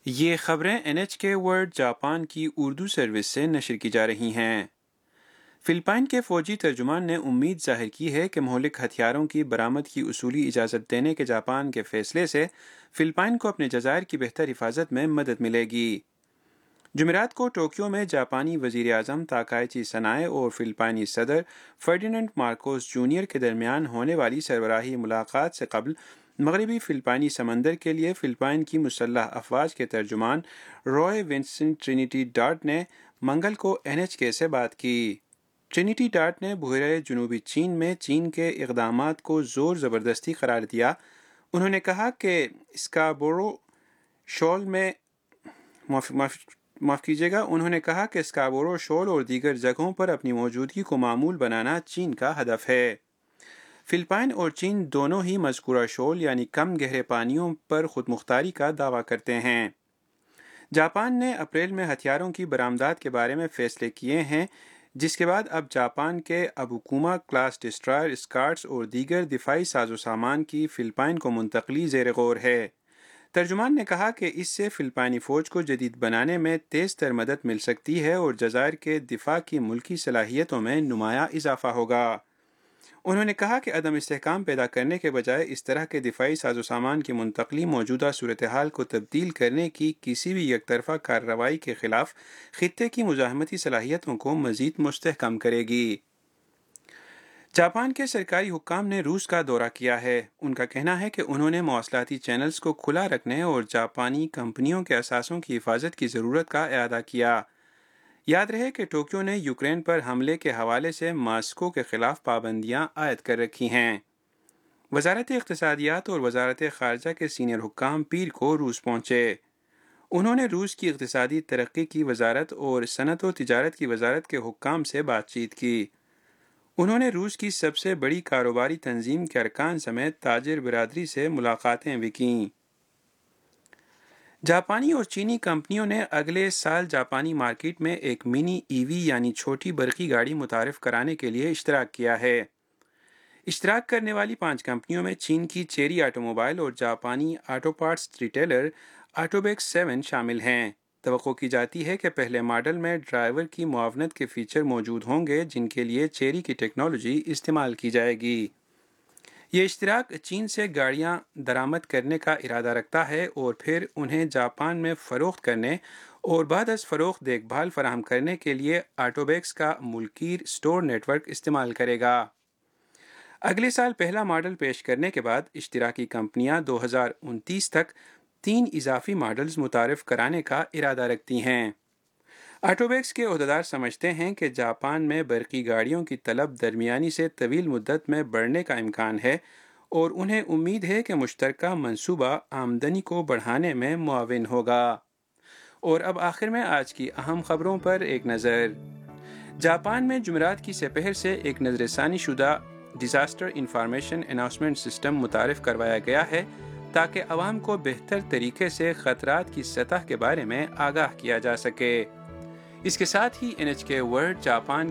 یہ خبریں NHK world Japan کی اردو سروس سے نشر کی جا رہی ہیں۔ فلپائن کے فوجی ترجمان نے امید ظاہر کی ہے کہ مہلک ہتھیاروں کی برآمد کی اصولی اجازت دینے کے جاپان کے فیصلے سے فلپائن کو اپنے جزائر کی بہتر حفاظت میں مدد ملے گی۔ جمعرات کو ٹوکیو میں جاپانی وزیر اعظم تاکائچی سنائے اور فلپائنی صدر فرڈیننڈ مارکوس جونیئر کے درمیان ہونے والی سربراہی ملاقات سے قبل مغربی فلپائنی سمندر کے لیے فلپائن کی مسلح افواج کے ترجمان روئے ونسنٹ ٹرینیٹی ڈارٹ نے منگل کو NHK سے بات کی۔ ٹرینیٹی ڈارٹ نے بحیرہ جنوبی چین میں چین کے اقدامات کو زور زبردستی قرار دیا۔ انہوں نے کہا کہ اسکاربورو شول اور دیگر جگہوں پر اپنی موجودگی کو معمول بنانا چین کا ہدف ہے۔ فلپائن اور چین دونوں ہی مذکورہ شول یعنی کم گہرے پانیوں پر خود مختاری کا دعویٰ کرتے ہیں۔ جاپان نے اپریل میں ہتھیاروں کی برآمدات کے بارے میں فیصلے کیے ہیں، جس کے بعد اب جاپان کے ابوکوما کلاس ڈسٹرائر اسکارٹس اور دیگر دفاعی سازوسامان کی فلپائن کو منتقلی زیر غور ہے۔ ترجمان نے کہا کہ اس سے فلپائنی فوج کو جدید بنانے میں تیز تر مدد مل سکتی ہے اور جزائر کے دفاع کی ملکی صلاحیتوں میں نمایاں اضافہ ہوگا۔ انہوں نے کہا کہ عدم استحکام پیدا کرنے کے بجائے اس طرح کے دفاعی سازوسامان کی منتقلی موجودہ صورتحال کو تبدیل کرنے کی کسی بھی یک طرفہ کارروائی کے خلاف خطے کی مزاحمتی صلاحیتوں کو مزید مستحکم کرے گی۔ جاپان کے سرکاری حکام نے روس کا دورہ کیا ہے۔ ان کا کہنا ہے کہ انہوں نے مواصلاتی چینلز کو کھلا رکھنے اور جاپانی کمپنیوں کے اثاثوں کی حفاظت کی ضرورت کا اعادہ کیا۔ یاد رہے کہ ٹوکیو نے یوکرین پر حملے کے حوالے سے ماسکو کے خلاف پابندیاں عائد کر رکھی ہیں۔ وزارت اقتصادیات اور وزارت خارجہ کے سینئر حکام پیر کو روس پہنچے۔ انہوں نے روس کی اقتصادی ترقی کی وزارت اور صنعت و تجارت کی وزارت کے حکام سے بات چیت کی۔ انہوں نے روس کی سب سے بڑی کاروباری تنظیم کے ارکان سمیت تاجر برادری سے ملاقاتیں بھی کیں۔ جاپانی اور چینی کمپنیوں نے اگلے سال جاپانی مارکیٹ میں ایک منی EV یعنی چھوٹی برقی گاڑی متعارف کرانے کے لیے اشتراک کیا ہے۔ اشتراک کرنے والی 5 کمپنیوں میں چین کی چیری آٹو موبائل اور جاپانی آٹو پارٹس ریٹیلر آٹوبیکس 7 شامل ہیں۔ توقع کی جاتی ہے کہ پہلے ماڈل میں ڈرائیور کی معاونت کے فیچر موجود ہوں گے جن کے لیے چیری کی ٹیکنالوجی استعمال کی جائے گی۔ یہ اشتراک چین سے گاڑیاں درآمد کرنے کا ارادہ رکھتا ہے اور پھر انہیں جاپان میں فروخت کرنے اور بعد از فروخت دیکھ بھال فراہم کرنے کے لیے آٹوبیکس کا ملکی اسٹور نیٹ ورک استعمال کرے گا۔ اگلے سال پہلا ماڈل پیش کرنے کے بعد اشتراکی کمپنیاں 2029 تک 3 اضافی ماڈلز متعارف کرانے کا ارادہ رکھتی ہیں۔ آٹوبیکس کے عہدیدار سمجھتے ہیں کہ جاپان میں برقی گاڑیوں کی طلب درمیانی سے طویل مدت میں بڑھنے کا امکان ہے اور انہیں امید ہے کہ مشترکہ منصوبہ آمدنی کو بڑھانے میں معاون ہوگا۔ اور اب آخر میں آج کی اہم خبروں پر ایک نظر۔ جاپان میں جمعرات کی سپہر سے ایک نظر ثانی شدہ ڈیزاسٹر انفارمیشن اناؤنسمنٹ سسٹم متعارف کروایا گیا ہے تاکہ عوام کو بہتر طریقے سے خطرات کی سطح کے بارے میں آگاہ کیا جا سکے۔ اس کے ساتھ ہی NHK ورلڈ جاپان